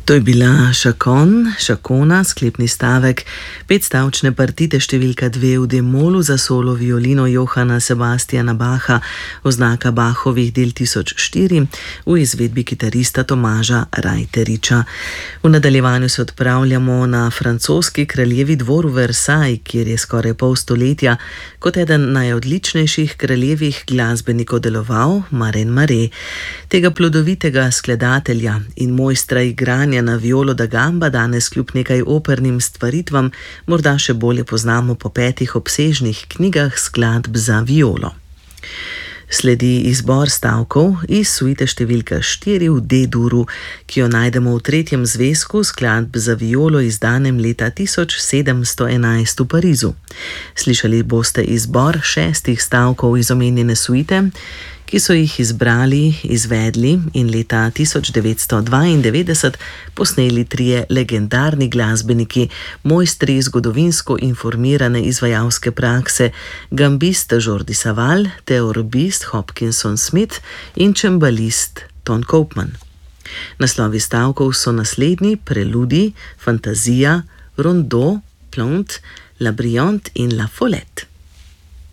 To je bila Šakona, sklepni stavek petstavčne partite številka 2 v D-molu za solo violino Johana Sebastiana Bacha, oznaka Bachovih del 1004 v izvedbi kitarista Tomaža Rajteriča. V nadaljevanju se odpravljamo na francoski kraljevi dvor v Versailles, kjer je skoraj pol stoletja kot eden najodličnejših kraljevih glasbenikov deloval Maren Mare. Tega plodovitega skladatelja in mojstra igranja na violo da gamba danes kljub nekaj opernim stvaritvam morda še bolje poznamo po 5 obsežnih knjigah skladb za violo. Sledi izbor stavkov iz suite številka 4 v D-duru, ki jo najdemo v 3. zvezku skladb za violo izdanem leta 1711 v Parizu. Slišali boste izbor 6 stavkov iz omenjene suite, ki so jih izbrali, izvedli in leta 1992 posneli 3 legendarni glasbeniki, mojstri zgodovinsko informirane izvajalske prakse, gambist Jordi Savall, teorbist Hopkinson Smith in čembalist Ton Koopman. Naslovi stavkov so naslednji: Preludi, Fantazija, Rondeau, Plainte, La Brillante in La Follette.